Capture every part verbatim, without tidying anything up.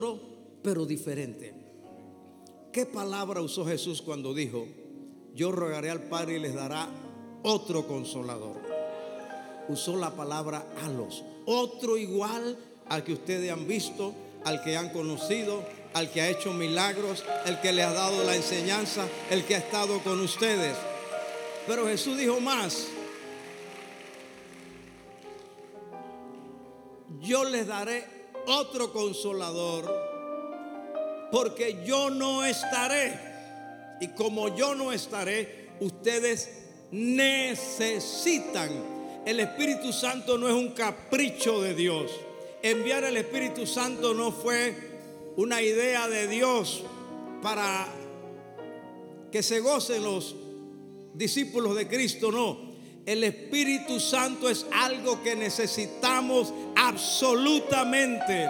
pero diferente. ¿Qué palabra usó Jesús cuando dijo: yo rogaré al Padre y les dará otro consolador? Usó la palabra alos, otro igual al que ustedes han visto, al que han conocido, al que ha hecho milagros, el que le ha dado la enseñanza, el que ha estado con ustedes. Pero Jesús dijo más: yo les daré otro consolador, porque yo no estaré. Y como yo no estaré, ustedes necesitan. El Espíritu Santo no es un capricho de Dios. Enviar al Espíritu Santo no fue una idea de Dios para que se gocen los discípulos de Cristo, no. El Espíritu Santo es algo que necesitamos absolutamente.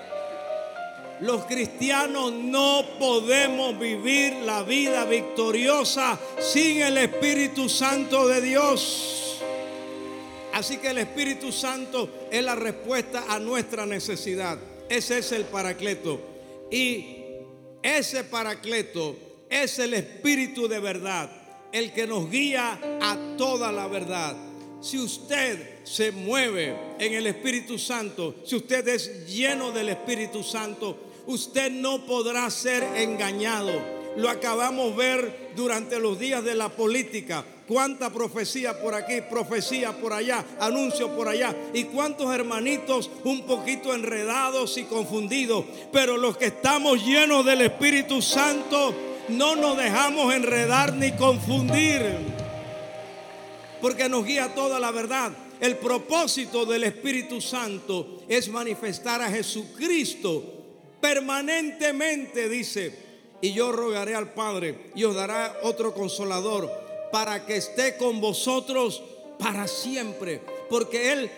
Los cristianos no podemos vivir la vida victoriosa sin el Espíritu Santo de Dios. Así que el Espíritu Santo es la respuesta a nuestra necesidad. Ese es el Paracleto. Y ese Paracleto es el Espíritu de verdad, el que nos guía a toda la verdad. Si usted se mueve en el Espíritu Santo, si usted es lleno del Espíritu Santo, usted no podrá ser engañado. Lo acabamos de ver durante los días de la política. Cuánta profecía por aquí, profecía por allá, anuncio por allá. Y cuántos hermanitos un poquito enredados y confundidos. Pero los que estamos llenos del Espíritu Santo no nos dejamos enredar ni confundir, porque nos guía toda la verdad. El propósito del Espíritu Santo es manifestar a Jesucristo permanentemente, dice: y yo rogaré al Padre y os dará otro consolador para que esté con vosotros para siempre, porque Él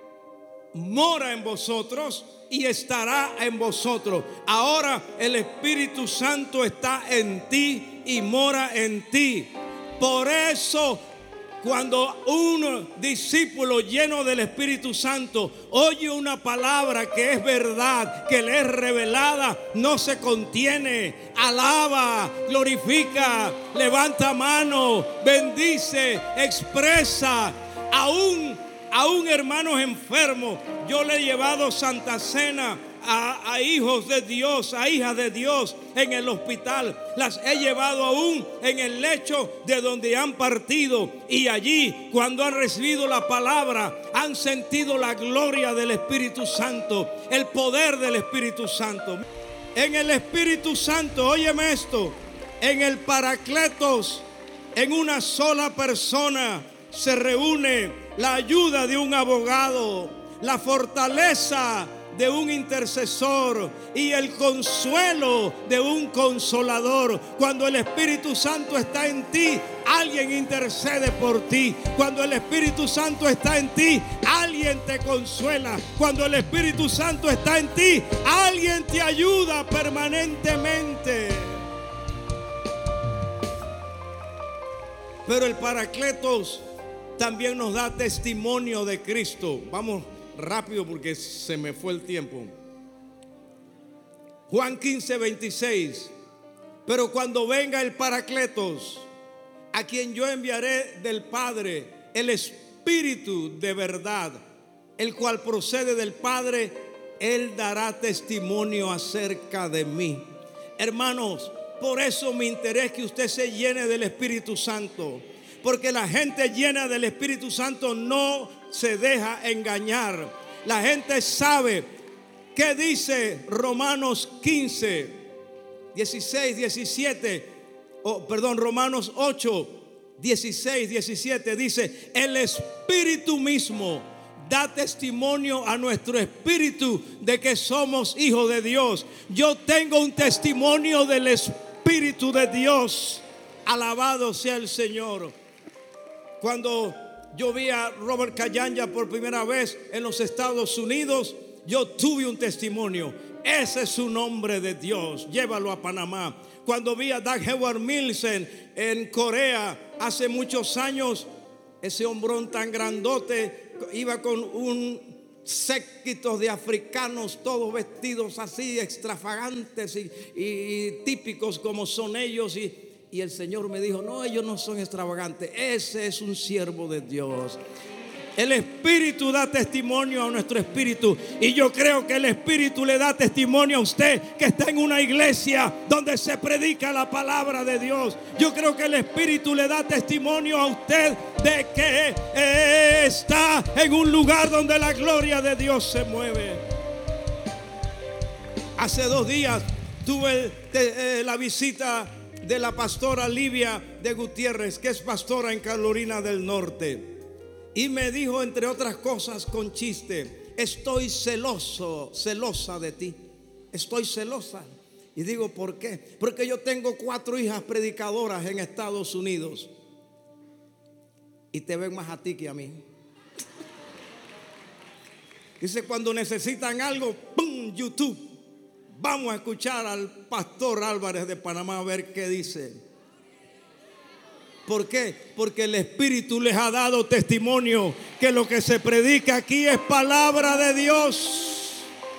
mora en vosotros y estará en vosotros. Ahora el Espíritu Santo está en ti y mora en ti. Por eso, cuando un discípulo lleno del Espíritu Santo oye una palabra que es verdad, que le es revelada, no se contiene, alaba, glorifica, levanta mano, bendice, expresa. Aún, aún hermanos enfermos, yo le he llevado Santa Cena A, a hijos de Dios, a hijas de Dios en el hospital. Las he llevado aún en el lecho de donde han partido, y allí, cuando han recibido la palabra, han sentido la gloria del Espíritu Santo, el poder del Espíritu Santo. En el Espíritu Santo, óyeme esto, en el Paracletos, en una sola persona se reúne la ayuda de un abogado, la fortaleza de un intercesor y el consuelo de un consolador. Cuando el Espíritu Santo está en ti, alguien intercede por ti. Cuando el Espíritu Santo está en ti, alguien te consuela. Cuando el Espíritu Santo está en ti, alguien te ayuda permanentemente. Pero el Paracletos también nos da testimonio de Cristo. Vamos rápido porque se me fue el tiempo. Juan quince, veintiséis. Pero cuando venga el Paracletos, a quien yo enviaré del Padre, el Espíritu de verdad, el cual procede del Padre, Él dará testimonio acerca de mí. Hermanos, por eso mi interés es que usted se llene del Espíritu Santo, porque la gente llena del Espíritu Santo no se deja engañar. La gente sabe qué dice Romanos quince, dieciséis, diecisiete, oh, perdón, Romanos ocho, dieciséis, diecisiete. Dice: el Espíritu mismo da testimonio a nuestro espíritu de que somos hijos de Dios. Yo tengo un testimonio del Espíritu de Dios. Alabado sea el Señor. Cuando yo vi a Robert Kayanja por primera vez en los Estados Unidos, yo tuve un testimonio. Ese es su nombre de Dios. Llévalo a Panamá. Cuando vi a Doug Howard Milsen en Corea hace muchos años, ese hombrón tan grandote iba con un séquitos de africanos, todos vestidos así, extravagantes y, y típicos como son ellos. Y, y el Señor me dijo: no, ellos no son extravagantes, ese es un siervo de Dios. El Espíritu da testimonio a nuestro espíritu, y yo creo que el Espíritu le da testimonio a usted que está en una iglesia donde se predica la palabra de Dios. Yo creo que el Espíritu le da testimonio a usted de que está en un lugar donde la gloria de Dios se mueve. Hace dos días tuve eh, la visita de la pastora Livia de Gutiérrez, que es pastora en Carolina del Norte. Y me dijo, entre otras cosas, con chiste: estoy celoso, celosa de ti. Estoy celosa. Y digo: ¿por qué? Porque yo tengo cuatro hijas predicadoras en Estados Unidos y te ven más a ti que a mí. Dice: cuando necesitan algo, ¡pum! YouTube. Vamos a escuchar al pastor Álvarez de Panamá a ver qué dice. ¿Por qué? Porque el Espíritu les ha dado testimonio que lo que se predica aquí es palabra de Dios.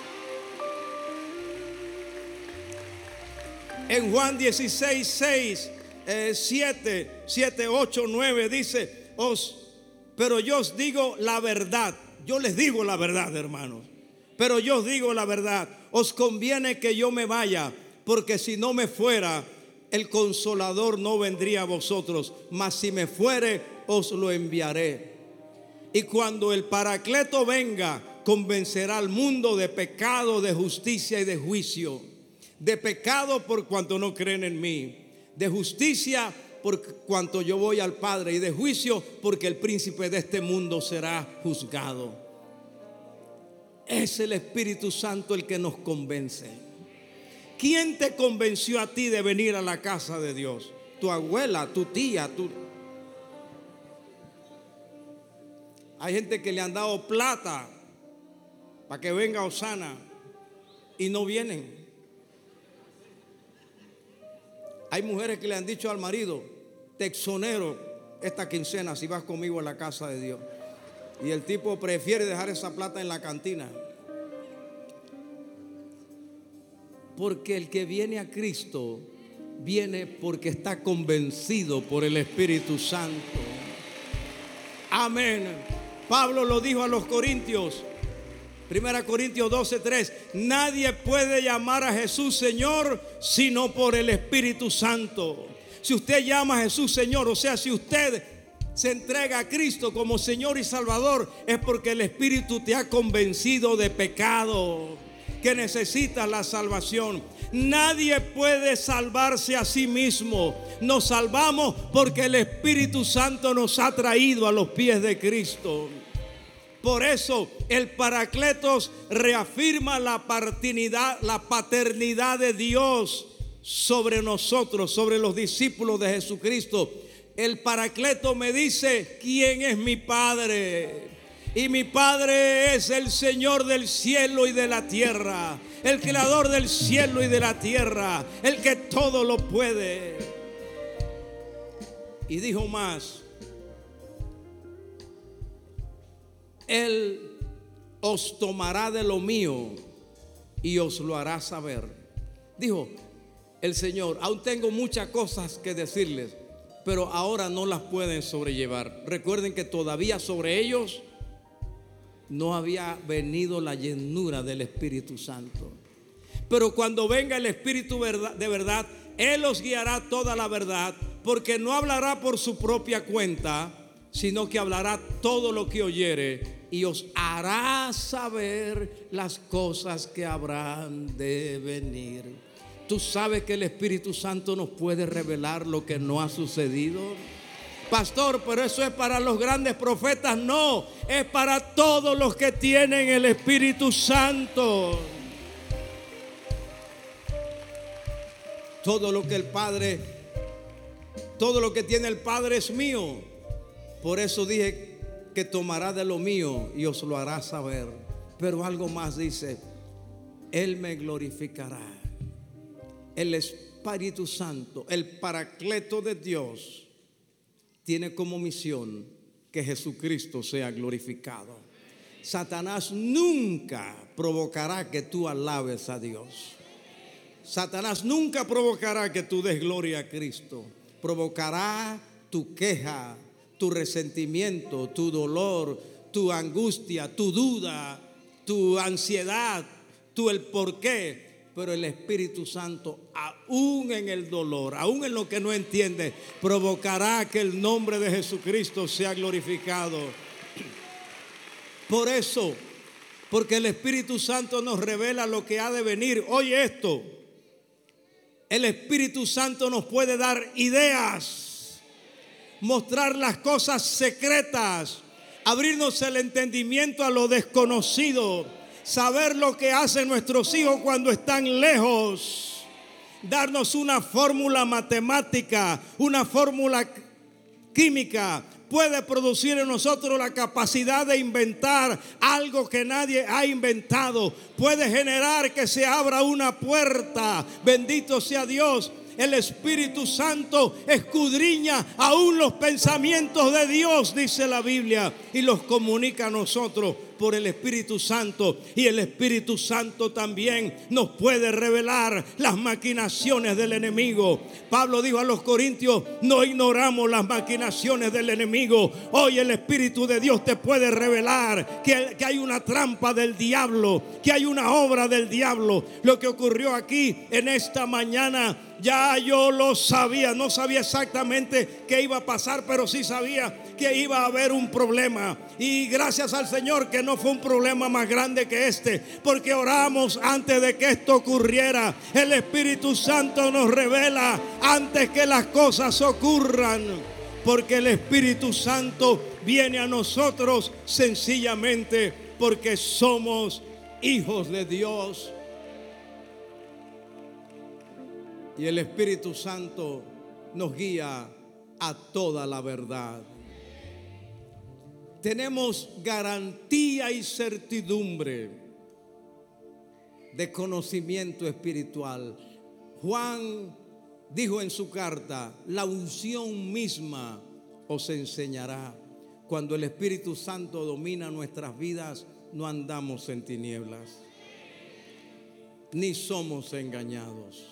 En Juan dieciséis, seis, siete, ocho, nueve dice: os, pero yo os digo la verdad. Yo les digo la verdad, hermanos. Pero yo os digo la verdad. Os conviene que yo me vaya, porque si no me fuera, el Consolador no vendría a vosotros, mas si me fuere, os lo enviaré. Y cuando el Paracleto venga, convencerá al mundo de pecado, de justicia y de juicio. De pecado por cuanto no creen en mí, de justicia por cuanto yo voy al Padre, y de juicio porque el príncipe de este mundo será juzgado. Es el Espíritu Santo el que nos convence. ¿Quién te convenció a ti de venir a la casa de Dios? Tu abuela, tu tía, tu... Hay gente que le han dado plata para que venga Osana y no vienen. Hay mujeres que le han dicho al marido: te exonero esta quincena si vas conmigo a la casa de Dios. Y el tipo prefiere dejar esa plata en la cantina. Porque el que viene a Cristo viene porque está convencido por el Espíritu Santo. Amén. Pablo lo dijo a los Corintios, Primera Corintios doce, tres: nadie puede llamar a Jesús Señor sino por el Espíritu Santo. Si usted llama a Jesús Señor, o sea, si usted se entrega a Cristo como Señor y Salvador, es porque el Espíritu te ha convencido de pecado, que necesitas la salvación. Nadie puede salvarse a sí mismo. Nos salvamos porque el Espíritu Santo nos ha traído a los pies de Cristo. Por eso el Paracletos reafirma la paternidad, la paternidad de Dios sobre nosotros, sobre los discípulos de Jesucristo. El Paracleto me dice: ¿quién es mi Padre? Y mi Padre es el Señor del cielo y de la tierra, el creador del cielo y de la tierra, el que todo lo puede. Y dijo más: Él os tomará de lo mío y os lo hará saber. Dijo el Señor: aún tengo muchas cosas que decirles, pero ahora no las pueden sobrellevar. Recuerden que todavía sobre ellos no había venido la llenura del Espíritu Santo. Pero cuando venga el Espíritu de verdad, Él os guiará toda la verdad, porque no hablará por su propia cuenta, sino que hablará todo lo que oyere y os hará saber las cosas que habrán de venir. ¿Tú sabes que el Espíritu Santo nos puede revelar lo que no ha sucedido? Pastor, pero eso es para los grandes profetas. No, es para todos los que tienen el Espíritu Santo. Todo lo que el Padre, todo lo que tiene el Padre es mío. Por eso dije que tomará de lo mío y os lo hará saber. Pero algo más dice: Él me glorificará. El Espíritu Santo, el Paracleto de Dios, tiene como misión que Jesucristo sea glorificado. Satanás nunca provocará que tú alabes a Dios. Satanás nunca provocará que tú des gloria a Cristo. Provocará tu queja, tu resentimiento, tu dolor, tu angustia, tu duda, tu ansiedad, tu el por qué. Pero el Espíritu Santo, aún en el dolor, aún en lo que no entiende, provocará que el nombre de Jesucristo sea glorificado. Por eso, porque el Espíritu Santo nos revela lo que ha de venir. Oye esto, el Espíritu Santo nos puede dar ideas, mostrar las cosas secretas, abrirnos el entendimiento a lo desconocido, saber lo que hacen nuestros hijos cuando están lejos, darnos una fórmula matemática, una fórmula química. Puede producir en nosotros la capacidad de inventar algo que nadie ha inventado. Puede generar que se abra una puerta. Bendito sea Dios. El Espíritu Santo escudriña aún los pensamientos de Dios, dice la Biblia, y los comunica a nosotros por el Espíritu Santo. Y el Espíritu Santo también nos puede revelar las maquinaciones del enemigo. Pablo dijo a los corintios: no ignoramos las maquinaciones del enemigo. Hoy el Espíritu de Dios te puede revelar que, que hay una trampa del diablo, que hay una obra del diablo. Lo que ocurrió aquí en esta mañana, ya yo lo sabía. No sabía exactamente qué iba a pasar, pero sí sabía que iba a haber un problema. Y gracias al Señor que no fue un problema más grande que este, porque oramos antes de que esto ocurriera. El Espíritu Santo nos revela antes que las cosas ocurran, porque el Espíritu Santo viene a nosotros sencillamente porque somos hijos de Dios. Y el Espíritu Santo nos guía a toda la verdad. Tenemos garantía y certidumbre de conocimiento espiritual. Juan dijo en su carta: la unción misma os enseñará. Cuando el Espíritu Santo domina nuestras vidas, no andamos en tinieblas, ni somos engañados.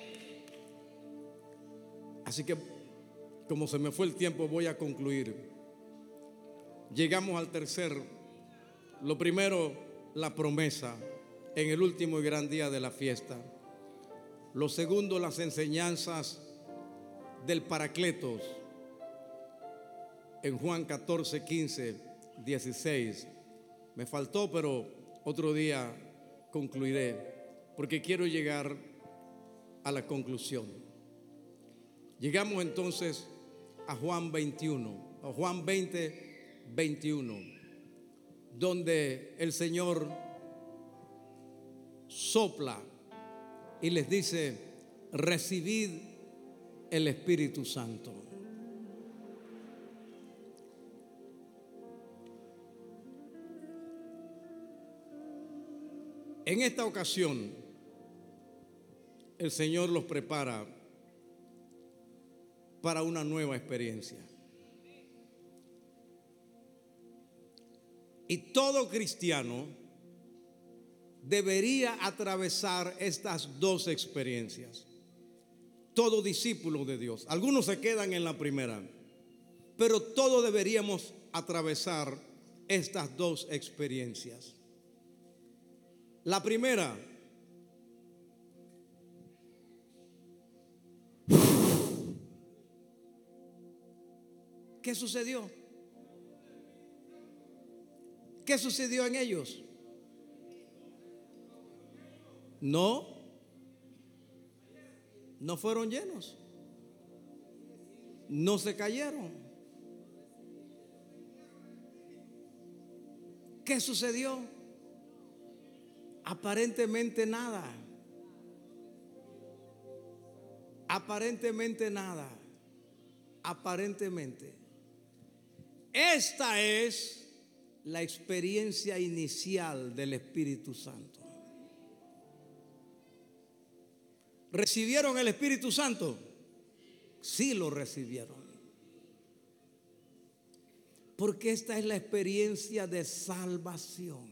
Así que, como se me fue el tiempo, voy a concluir. Llegamos al tercer, lo primero, la promesa en el último y gran día de la fiesta. Lo segundo, las enseñanzas del Paracletos en Juan catorce, quince, dieciséis. Me faltó, pero otro día concluiré, porque quiero llegar a la conclusión. Llegamos entonces a Juan veintiuno, a Juan veinte, veintiuno, donde el Señor sopla y les dice: recibid el Espíritu Santo. En esta ocasión, el Señor los prepara para una nueva experiencia. Y todo cristiano debería atravesar estas dos experiencias. Todo discípulo de Dios. Algunos se quedan en la primera, pero todos deberíamos atravesar estas dos experiencias. La primera, ¿qué sucedió? ¿Qué sucedió en ellos? No, no fueron llenos, no se cayeron. ¿Qué sucedió? Aparentemente nada. Aparentemente nada. Aparentemente. Esta es la experiencia inicial del Espíritu Santo. ¿Recibieron el Espíritu Santo? Sí lo recibieron. Porque esta es la experiencia de salvación.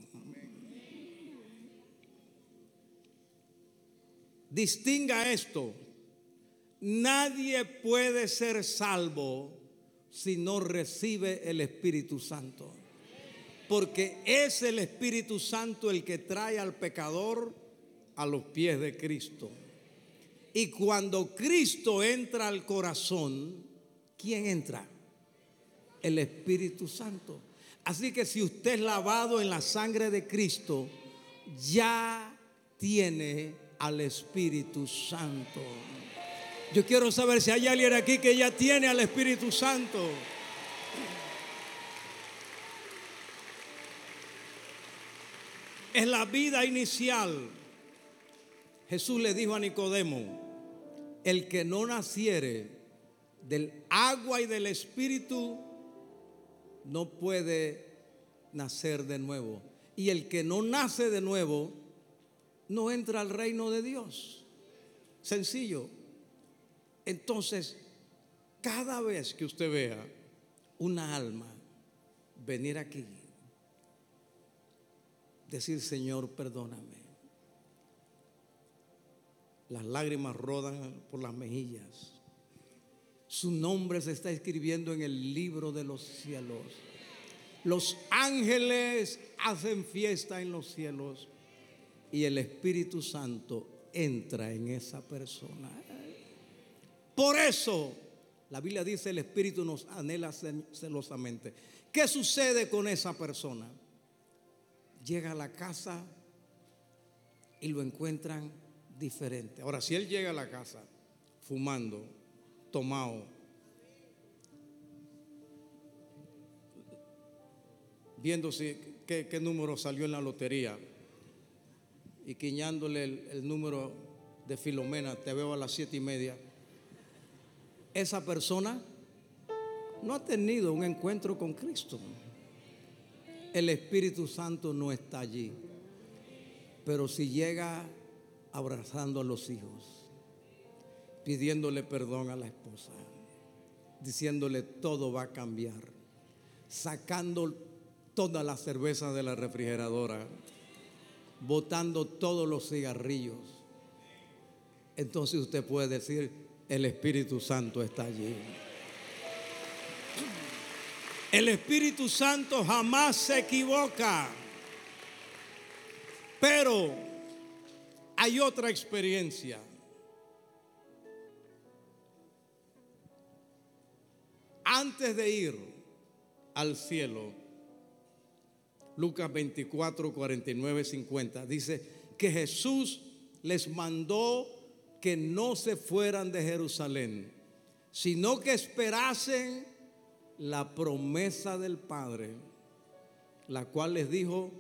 Distinga esto. Nadie puede ser salvo si no recibe el Espíritu Santo. Porque es el Espíritu Santo el que trae al pecador a los pies de Cristo. Y cuando Cristo entra al corazón, ¿quién entra? El Espíritu Santo. Así que si usted es lavado en la sangre de Cristo, ya tiene al Espíritu Santo. Yo quiero saber si hay alguien aquí que ya tiene al Espíritu Santo. Es la vida inicial. Jesús le dijo a Nicodemo: el que no naciere del agua y del Espíritu no puede nacer de nuevo. Y el que no nace de nuevo no entra al reino de Dios. Sencillo. Entonces, cada vez que usted vea una alma venir aquí, decir: Señor, perdóname. Las lágrimas rodan por las mejillas. Su nombre se está escribiendo en el libro de los cielos. Los ángeles hacen fiesta en los cielos y el Espíritu Santo entra en esa persona. Por eso la Biblia dice: el Espíritu nos anhela celosamente. ¿Qué sucede con esa persona? Llega a la casa y lo encuentran diferente. Ahora, si él llega a la casa fumando, tomado, viendo si, qué, qué número salió en la lotería y quiñándole el, el número de Filomena, te veo a las siete y media, esa persona no ha tenido un encuentro con Cristo. El Espíritu Santo no está allí. Pero si llega abrazando a los hijos, pidiéndole perdón a la esposa, diciéndole todo va a cambiar, sacando toda la cerveza de la refrigeradora, botando todos los cigarrillos, entonces usted puede decir: el Espíritu Santo está allí. El Espíritu Santo jamás se equivoca. Pero hay otra experiencia. Antes de ir al cielo, Lucas veinticuatro, cuarenta y nueve, cincuenta, dice que Jesús les mandó que no se fueran de Jerusalén, sino que esperasen la promesa del Padre, la cual les dijo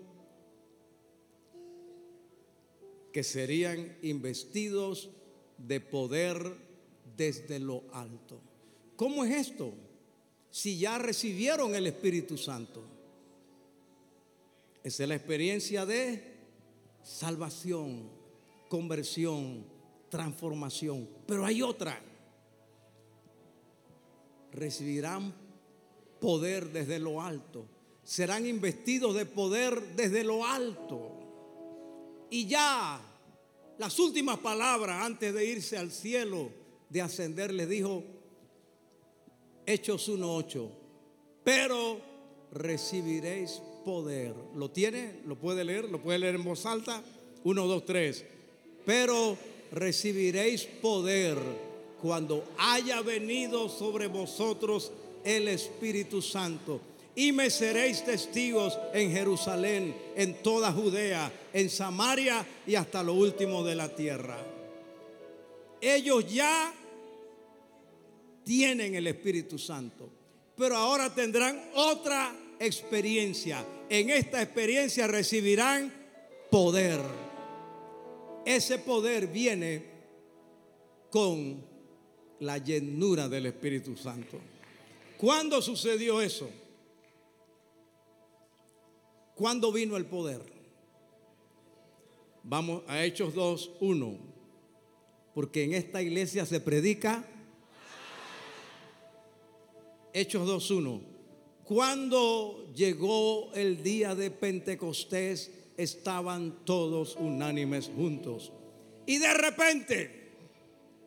que serían investidos de poder desde lo alto. ¿Cómo es esto? Si ya recibieron el Espíritu Santo. Esa es la experiencia de salvación, conversión, transformación. Pero hay otra. Recibirán poder desde lo alto. Serán investidos de poder desde lo alto. Y ya las últimas palabras antes de irse al cielo, de ascender, les dijo, Hechos uno ocho, pero recibiréis poder. ¿Lo tiene? ¿Lo puede leer? ¿Lo puede leer en voz alta? uno, dos, tres. Pero recibiréis poder cuando haya venido sobre vosotros el Espíritu Santo. Y me seréis testigos en Jerusalén, en toda Judea, en Samaria y hasta lo último de la tierra. Ellos ya tienen el Espíritu Santo, pero ahora tendrán otra experiencia. En esta experiencia recibirán poder. Ese poder viene con la llenura del Espíritu Santo. ¿Cuándo sucedió eso? ¿Cuándo vino el poder? Vamos a Hechos dos, uno. Porque en esta iglesia se predica. Hechos dos, uno. Cuando llegó el día de Pentecostés, estaban todos unánimes juntos. Y de repente,